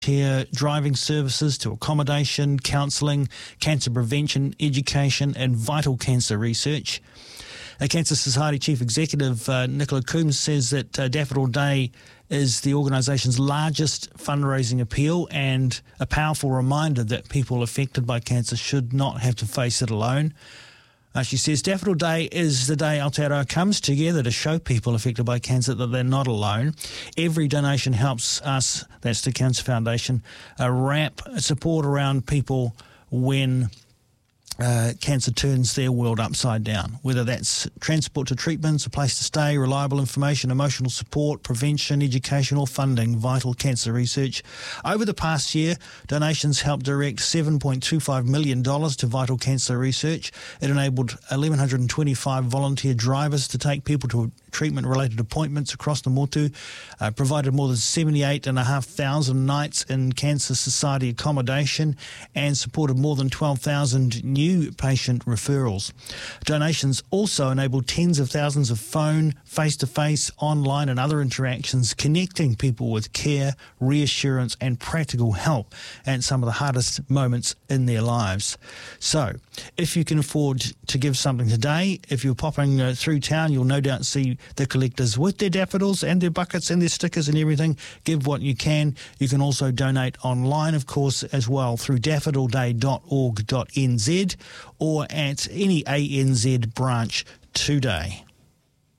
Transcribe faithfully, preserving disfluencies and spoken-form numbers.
volunteer driving services to accommodation, counselling, cancer prevention, education and vital cancer research. The Cancer Society Chief Executive uh, Nicola Coombs says that uh, Daffodil Day is the organisation's largest fundraising appeal and a powerful reminder that people affected by cancer should not have to face it alone. Uh, she says Daffodil Day is the day Aotearoa comes together to show people affected by cancer that they're not alone. Every donation helps us, that's the Cancer Foundation, uh, wrap support around people when Uh, cancer turns their world upside down, whether that's transport to treatments, a place to stay, reliable information, emotional support, prevention, education or funding vital cancer research. Over the past year, donations helped direct seven point two five million dollars to vital cancer research. It enabled one thousand one hundred twenty-five volunteer drivers to take people to treatment-related appointments across the motu, uh, provided more than seventy-eight thousand five hundred nights in Cancer Society accommodation and supported more than twelve thousand new patient referrals. Donations also enabled tens of thousands of phone, face-to-face, online and other interactions, connecting people with care, reassurance and practical help at some of the hardest moments in their lives. So, if you can afford to give something today, if you're popping uh, through town, you'll no doubt see the collectors with their daffodils and their buckets and their stickers and everything. Give what you can. You can also donate online, of course, as well through daffodil day dot org dot n z or at any A N Z branch today.